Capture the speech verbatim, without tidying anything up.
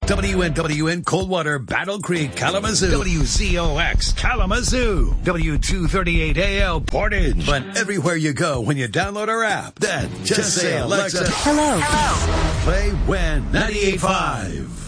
W N W N Coldwater, Battle Creek, Kalamazoo. W Z O X Kalamazoo. W two thirty-eight A L Portage. But everywhere you go when you download our app, then just, just say, Alexa, hello. Hello. Play When ninety-eight point five.